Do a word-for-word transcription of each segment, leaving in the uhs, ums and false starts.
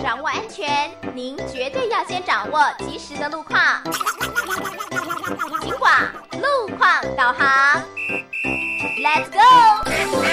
掌握安全，您绝对要先掌握及时的路况。警广路况导航 ，Let's go！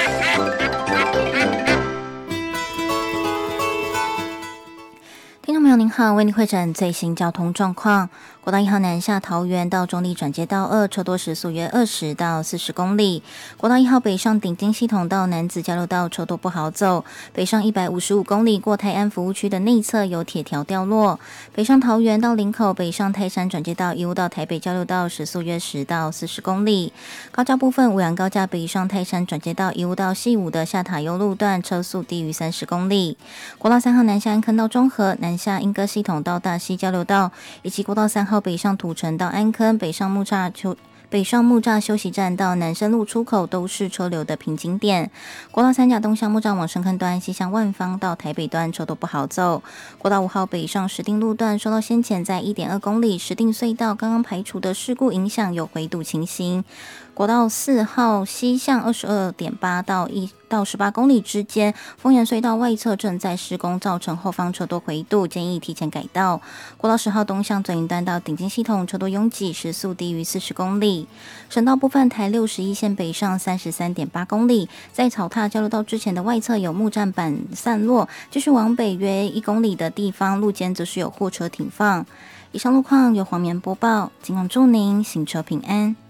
听众朋友您好，为您汇诊最新交通状况。国道一号南下桃园到中坜转接道二，车多时速约二十到四十公里。国道一号北上顶金系统到楠梓交流道车多不好走，北上一百五十五公里过泰安服务区的内侧有铁条掉落。北上桃园到林口，北上泰山转接道一路到台北交流道时速约十到四十公里。高架部分，五羊高架北上泰山转接道一路到西武的下塔悠路段车速低于三十公里。国道三号南下安坑到中和，南下莺歌系统到大溪交流道，以及国道三号北上土城到安坑，北上木栅丘北上木栅休息站到南深路出口都是车流的瓶颈点。国道三甲东向木栅往深坑段，西向万方到台北段车都不好走。国道五号北上石碇路段，受到先前在 一点二公里石碇隧道刚刚排除的事故影响，有回堵情形。国道四号西向 二十二点八 到一到十八公里之间，丰原隧道外侧正在施工，造成后方车多回堵，建议提前改道。国道十号东向左营段到顶金系统车多拥挤，时速低于四十公里。省道部分，台六十一线北上 三十三点八公里，在草踏交流道之前的外侧有木栈板散落，继续往北约一公里的地方，路肩则是有货车停放。以上路况由黄棉播报，今晚祝您行车平安。